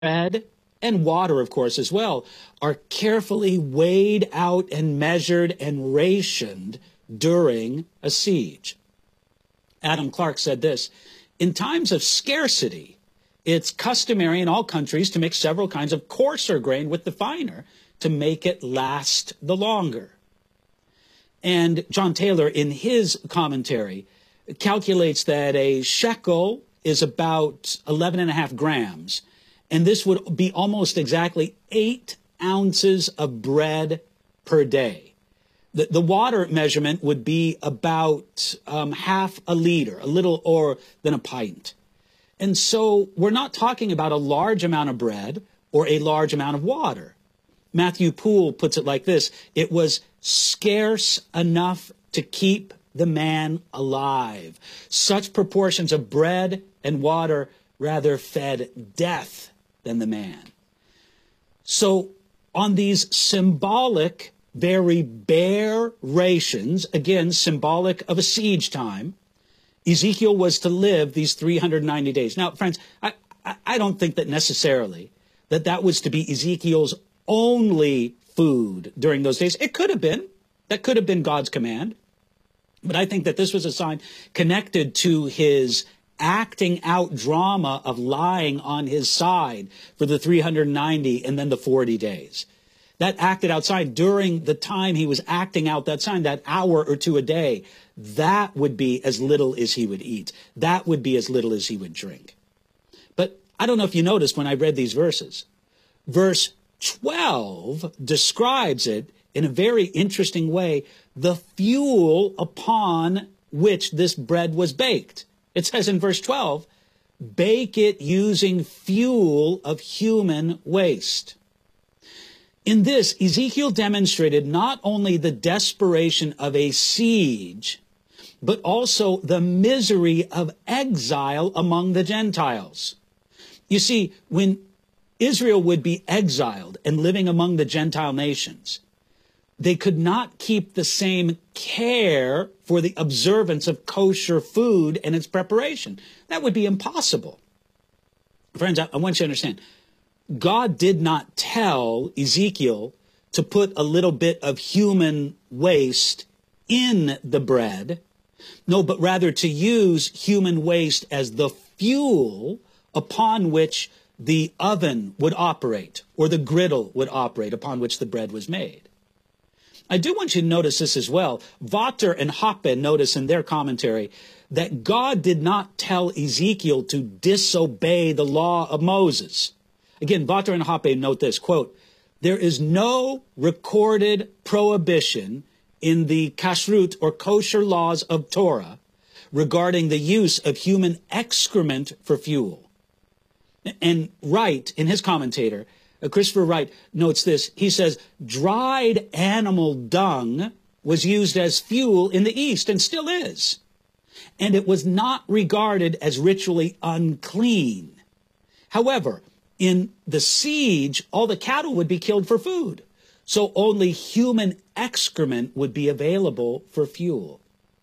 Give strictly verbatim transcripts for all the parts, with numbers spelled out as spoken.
bread and water, of course, as well, are carefully weighed out and measured and rationed during a siege. Adam Clarke said this: in times of scarcity, it's customary in all countries to mix several kinds of coarser grain with the finer to make it last the longer. And John Taylor, in his commentary, calculates that a shekel is about eleven and a half grams. And this would be almost exactly eight ounces of bread per day. The, the water measurement would be about um, half a liter, a little more than a pint. And so we're not talking about a large amount of bread or a large amount of water. Matthew Poole puts it like this: it was scarce enough to keep the man alive. Such proportions of bread and water rather fed death than the man. So on these symbolic, very bare rations, again, symbolic of a siege time, Ezekiel was to live these three hundred ninety days. Now, friends, I, I don't think that necessarily that that was to be Ezekiel's only food during those days. It could have been. That could have been God's command. But I think that this was a sign connected to his acting out drama of lying on his side for the three hundred ninety and then the forty days. That acted outside during the time he was acting out that sign, that hour or two a day, that would be as little as he would eat. That would be as little as he would drink. But I don't know if you noticed when I read these verses. Verse twelve describes it in a very interesting way, the fuel upon which this bread was baked. It says in verse twelve, bake it using fuel of human waste. In this, Ezekiel demonstrated not only the desperation of a siege, but also the misery of exile among the Gentiles. You see, when Israel would be exiled and living among the Gentile nations, they could not keep the same care for the observance of kosher food and its preparation. That would be impossible. Friends, I, I want you to understand, God did not tell Ezekiel to put a little bit of human waste in the bread. No, but rather to use human waste as the fuel upon which the oven would operate, or the griddle would operate upon which the bread was made. I do want you to notice this as well. Vater and Hoppe notice in their commentary that God did not tell Ezekiel to disobey the law of Moses. Again, Vater and Hoppe note this, quote, there is no recorded prohibition in the kashrut or kosher laws of Torah regarding the use of human excrement for fuel. And Wright, in his commentator, uh, Christopher Wright notes this. He says, dried animal dung was used as fuel in the East and still is. And it was not regarded as ritually unclean. However, in the siege, all the cattle would be killed for food. So only human excrement would be available for fuel.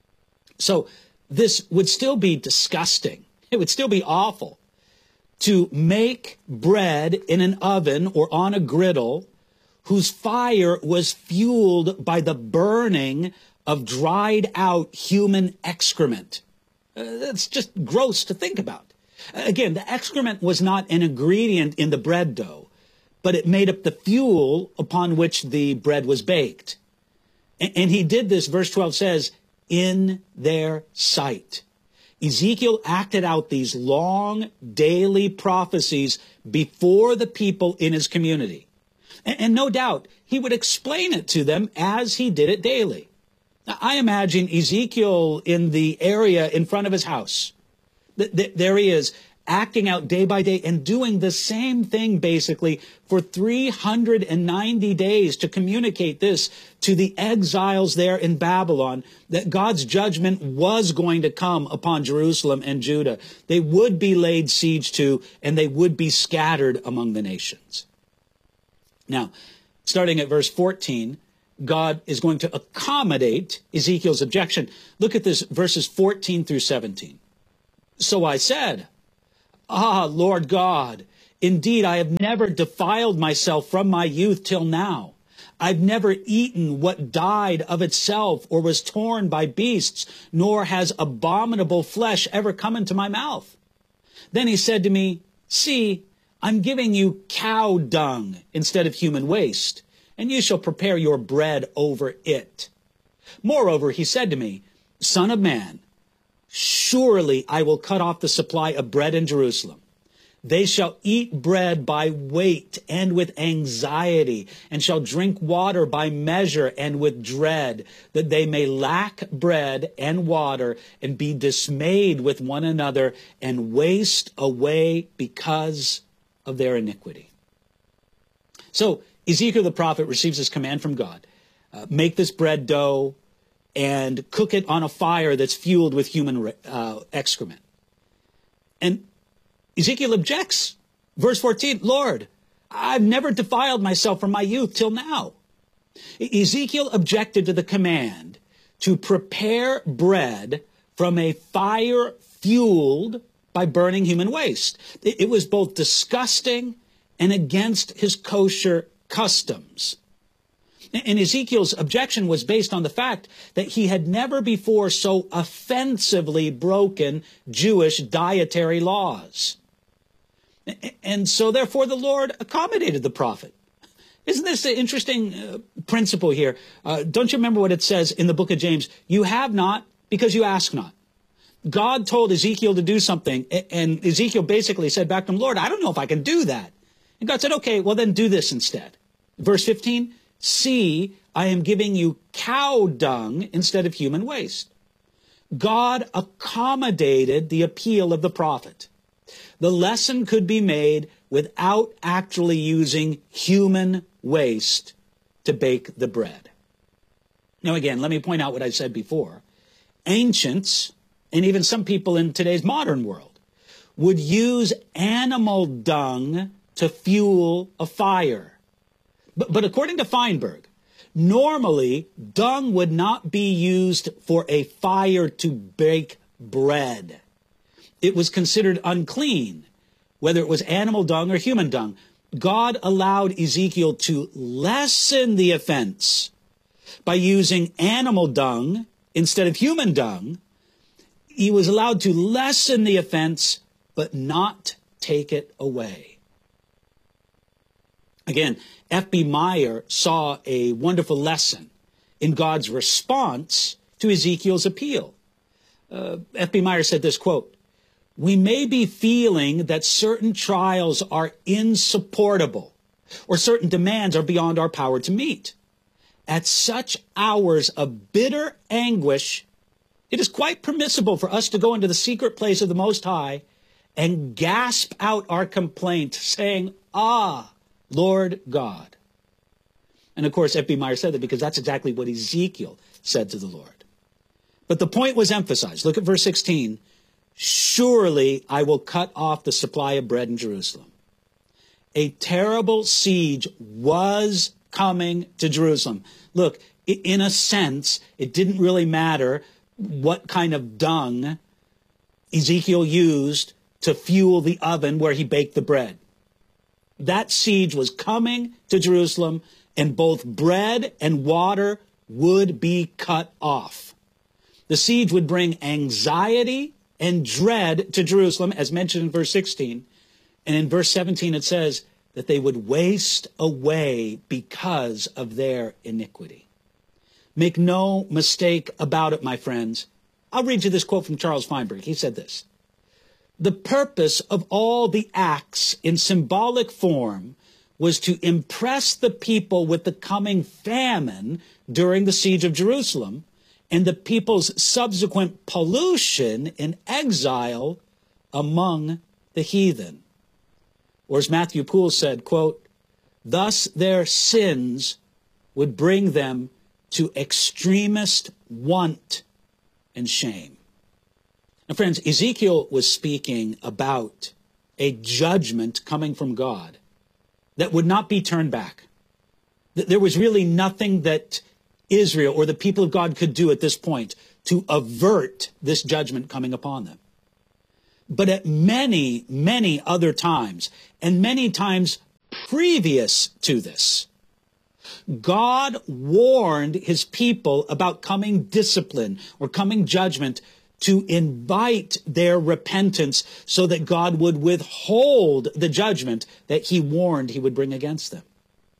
So this would still be disgusting. It would still be awful to make bread in an oven or on a griddle whose fire was fueled by the burning of dried out human excrement. Uh, that's just gross to think about. Again, the excrement was not an ingredient in the bread dough, but it made up the fuel upon which the bread was baked. And, and he did this, verse twelve says, in their sight. Ezekiel acted out these long daily prophecies before the people in his community. And, and no doubt, he would explain it to them as he did it daily. Now, I imagine Ezekiel in the area in front of his house. Th- th- there he is, acting out day by day and doing the same thing basically for three hundred ninety days to communicate this to the exiles there in Babylon, that God's judgment was going to come upon Jerusalem and Judah. They would be laid siege to, and they would be scattered among the nations. Now, starting at verse fourteen, God is going to accommodate Ezekiel's objection. Look at this, verses fourteen through seventeen. So I said, ah, Lord God, Indeed, I have never defiled myself from my youth till now. I've never eaten what died of itself or was torn by beasts, nor has abominable flesh ever come into my mouth. Then he said to me, see, I'm giving you cow dung instead of human waste, and you shall prepare your bread over it. Moreover, he said to me, Son of man, surely I will cut off the supply of bread in Jerusalem. They shall eat bread by weight and with anxiety, and shall drink water by measure and with dread, that they may lack bread and water, and be dismayed with one another, and waste away because of their iniquity. So Ezekiel the prophet receives this command from God. Uh, make this bread dough and cook it on a fire that's fueled with human uh, excrement. And Ezekiel objects. Verse fourteen, Lord, I've never defiled myself from my youth till now. Ezekiel objected to the command to prepare bread from a fire fueled by burning human waste. It was both disgusting and against his kosher customs. And Ezekiel's objection was based on the fact that he had never before so offensively broken Jewish dietary laws. And so, therefore, the Lord accommodated the prophet. Isn't this an interesting uh, principle here? Uh, don't you remember what it says in the book of James? You have not because you ask not. God told Ezekiel to do something, and Ezekiel basically said back to him, Lord, I don't know if I can do that. And God said, okay, well then do this instead. Verse fifteen, see, I am giving you cow dung instead of human waste. God accommodated the appeal of the prophet. The lesson could be made without actually using human waste to bake the bread. Now, again, let me point out what I said before. Ancients, and even some people in today's modern world, would use animal dung to fuel a fire. But, but according to Feinberg, normally dung would not be used for a fire to bake bread. It was considered unclean, whether it was animal dung or human dung. God allowed Ezekiel to lessen the offense by using animal dung instead of human dung. He was allowed to lessen the offense, but not take it away. Again, F B Meyer saw a wonderful lesson in God's response to Ezekiel's appeal. Uh, F B Meyer said this, quote, we may be feeling that certain trials are insupportable or certain demands are beyond our power to meet. At such hours of bitter anguish, it is quite permissible for us to go into the secret place of the Most High and gasp out our complaint, saying, ah, Lord God. And of course, F B Meyer said that because that's exactly what Ezekiel said to the Lord. But the point was emphasized. Look at verse sixteen. Surely I will cut off the supply of bread in Jerusalem. A terrible siege was coming to Jerusalem. Look, in a sense, it didn't really matter what kind of dung Ezekiel used to fuel the oven where he baked the bread. That siege was coming to Jerusalem, and both bread and water would be cut off. The siege would bring anxiety and dread to Jerusalem, as mentioned in verse sixteen. And in verse seventeen, it says that they would waste away because of their iniquity. Make no mistake about it, my friends. I'll read you this quote from Charles Feinberg. He said this: the purpose of all the acts in symbolic form was to impress the people with the coming famine during the siege of Jerusalem and the people's subsequent pollution in exile among the heathen. Or as Matthew Poole said, quote, thus their sins would bring them to extremist want and shame. Now, friends, Ezekiel was speaking about a judgment coming from God that would not be turned back. There was really nothing that Israel or the people of God could do at this point to avert this judgment coming upon them. But at many, many other times, and many times previous to this, God warned his people about coming discipline or coming judgment to invite their repentance so that God would withhold the judgment that he warned he would bring against them.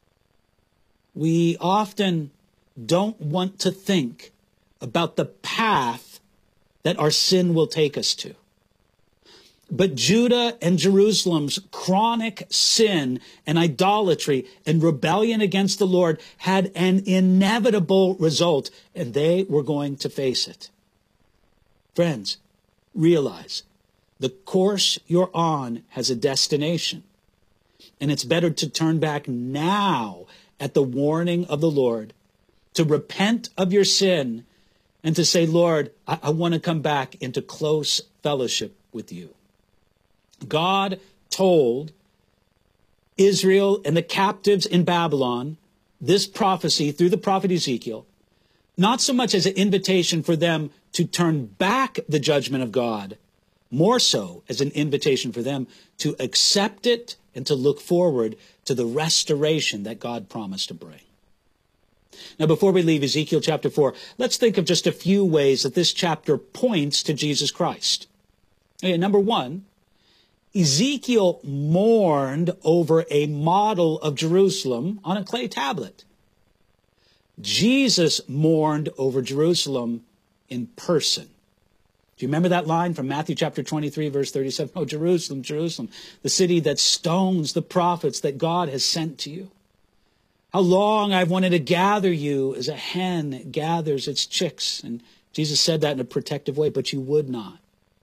We often don't want to think about the path that our sin will take us to. But Judah and Jerusalem's chronic sin and idolatry and rebellion against the Lord had an inevitable result, and they were going to face it. Friends, realize the course you're on has a destination, and it's better to turn back now at the warning of the Lord, to repent of your sin, and to say, Lord, I, I want to come back into close fellowship with you. God told Israel and the captives in Babylon this prophecy through the prophet Ezekiel, not so much as an invitation for them to turn back the judgment of God, more so as an invitation for them to accept it and to look forward to the restoration that God promised to bring. Now, before we leave Ezekiel chapter four, let's think of just a few ways that this chapter points to Jesus Christ. Okay, number one, Ezekiel mourned over a model of Jerusalem on a clay tablet. Jesus mourned over Jerusalem in person. Do you remember that line from Matthew chapter twenty-three, verse thirty-seven? Oh, Jerusalem, Jerusalem, the city that stones the prophets that God has sent to you. How long I've wanted to gather you as a hen gathers its chicks. And Jesus said that in a protective way, but you would not.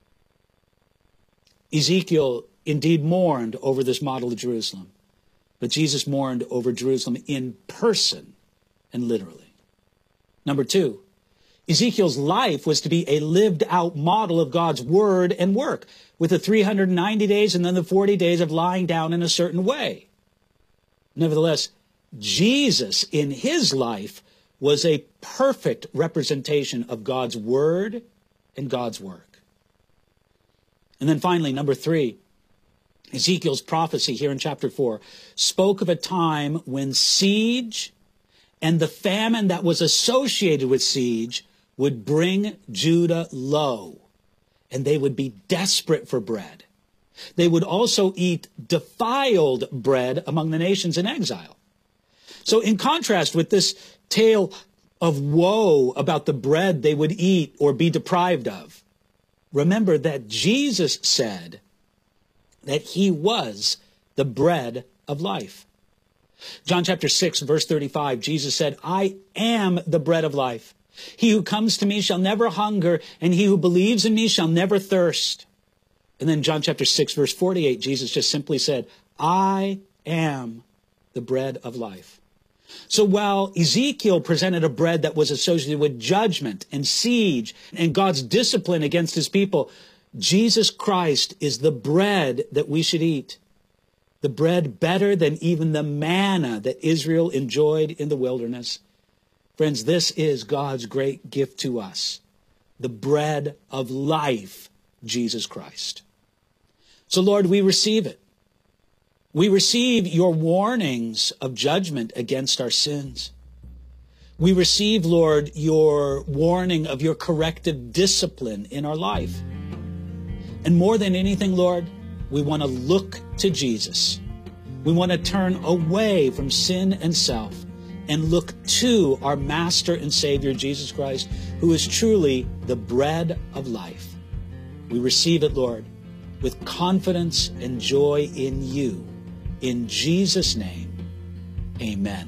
Ezekiel indeed mourned over this model of Jerusalem, but Jesus mourned over Jerusalem in person and literally. Number two, Ezekiel's life was to be a lived out model of God's word and work, with the three hundred ninety days and then the forty days of lying down in a certain way. Nevertheless, Jesus in his life was a perfect representation of God's word and God's work. And then finally, number three, Ezekiel's prophecy here in chapter four spoke of a time when siege and the famine that was associated with siege would bring Judah low, and they would be desperate for bread. They would also eat defiled bread among the nations in exile. So in contrast with this tale of woe about the bread they would eat or be deprived of, remember that Jesus said that he was the bread of life. John chapter six, verse thirty-five, Jesus said, I am the bread of life. He who comes to me shall never hunger, and he who believes in me shall never thirst. And then John chapter six, verse forty-eight, Jesus just simply said, I am the bread of life. So while Ezekiel presented a bread that was associated with judgment and siege and God's discipline against his people, Jesus Christ is the bread that we should eat. The bread better than even the manna that Israel enjoyed in the wilderness. Friends, this is God's great gift to us. The bread of life, Jesus Christ. So Lord, we receive it. We receive your warnings of judgment against our sins. We receive, Lord, your warning of your corrective discipline in our life. And more than anything, Lord, we want to look to Jesus. We want to turn away from sin and self and look to our Master and Savior, Jesus Christ, who is truly the bread of life. We receive it, Lord, with confidence and joy in you. In Jesus' name, amen.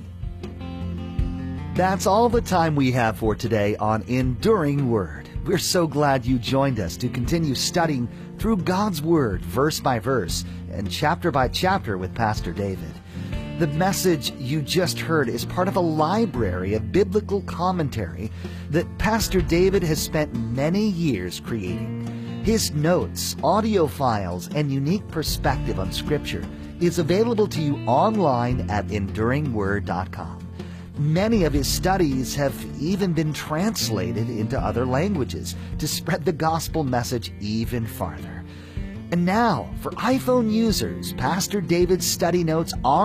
That's all the time we have for today on Enduring Word. We're so glad you joined us to continue studying through God's Word, verse by verse and chapter by chapter with Pastor David. The message you just heard is part of a library of biblical commentary that Pastor David has spent many years creating. His notes, audio files, and unique perspective on Scripture is available to you online at enduring word dot com. Many of his studies have even been translated into other languages to spread the gospel message even farther. And now, for iPhone users, Pastor David's study notes are